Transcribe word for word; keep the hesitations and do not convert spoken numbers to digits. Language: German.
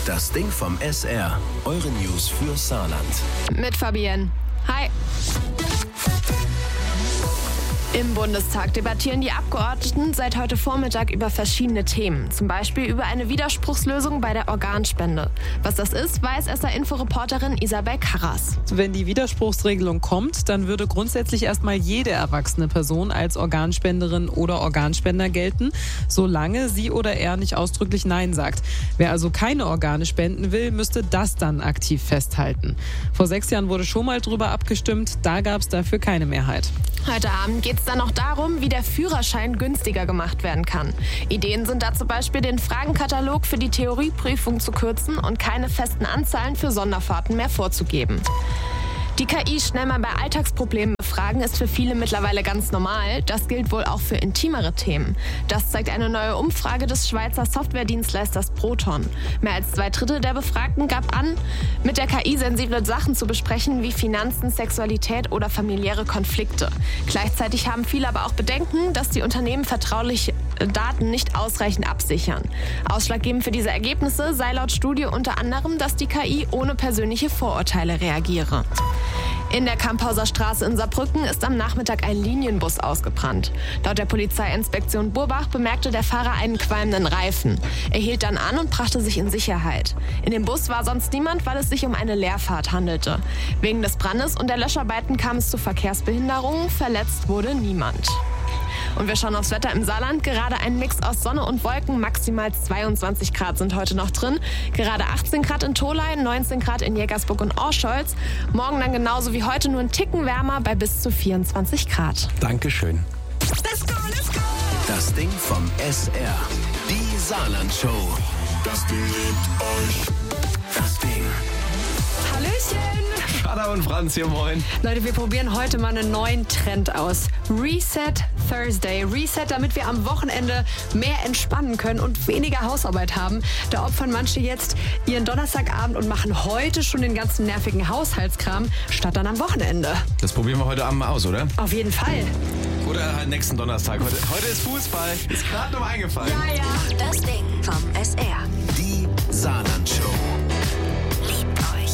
Das Ding vom S R. Eure News für Saarland. Mit Fabienne. Hi. Im Bundestag debattieren die Abgeordneten seit heute Vormittag über verschiedene Themen. Zum Beispiel über eine Widerspruchslösung bei der Organspende. Was das ist, weiß S R-Info-Reporterin Isabel Karras. Wenn die Widerspruchsregelung kommt, dann würde grundsätzlich erstmal jede erwachsene Person als Organspenderin oder Organspender gelten, solange sie oder er nicht ausdrücklich Nein sagt. Wer also keine Organe spenden will, müsste das dann aktiv festhalten. Vor sechs Jahren wurde schon mal drüber abgestimmt, da gab es dafür keine Mehrheit. Heute Abend geht es dann noch darum, wie der Führerschein günstiger gemacht werden kann. Ideen sind da zum Beispiel, den Fragenkatalog für die Theorieprüfung zu kürzen und keine festen Anzahlen für Sonderfahrten mehr vorzugeben. Die K I schnell mal bei Alltagsproblemen befragen ist für viele mittlerweile ganz normal. Das gilt wohl auch für intimere Themen. Das zeigt eine neue Umfrage des Schweizer Softwaredienstleisters Proton. Mehr als zwei Drittel der Befragten gab an, mit der K I sensible Sachen zu besprechen wie Finanzen, Sexualität oder familiäre Konflikte. Gleichzeitig haben viele aber auch Bedenken, dass die Unternehmen vertrauliche Daten nicht ausreichend absichern. Ausschlaggebend für diese Ergebnisse sei laut Studie unter anderem, dass die K I ohne persönliche Vorurteile reagiere. In der Kamphauser Straße in Saarbrücken ist am Nachmittag ein Linienbus ausgebrannt. Laut der Polizeiinspektion Burbach bemerkte der Fahrer einen qualmenden Reifen. Er hielt dann an und brachte sich in Sicherheit. In dem Bus war sonst niemand, weil es sich um eine Leerfahrt handelte. Wegen des Brandes und der Löscharbeiten kam es zu Verkehrsbehinderungen. Verletzt wurde niemand. Und wir schauen aufs Wetter im Saarland. Gerade ein Mix aus Sonne und Wolken. Maximal zweiundzwanzig Grad sind heute noch drin. Gerade achtzehn Grad in Tholey, neunzehn Grad in Jägersburg und Orscholz. Morgen dann genauso wie heute, nur einen Ticken wärmer bei bis zu vierundzwanzig Grad. Dankeschön. Let's go, let's go! Das Ding vom S R. Die Saarland-Show. Das Ding liebt euch. Das Ding. Hallöchen! Vater und Franz hier, moin. Leute, wir probieren heute mal einen neuen Trend aus. Reset Thursday. Reset, damit wir am Wochenende mehr entspannen können und weniger Hausarbeit haben. Da opfern manche jetzt ihren Donnerstagabend und machen heute schon den ganzen nervigen Haushaltskram, statt dann am Wochenende. Das probieren wir heute Abend mal aus, oder? Auf jeden Fall. Oder halt nächsten Donnerstag. Heute, heute ist Fußball. Ist gerade noch eingefallen. Ja, ja. Das Ding vom S R. Die Saarland-Show.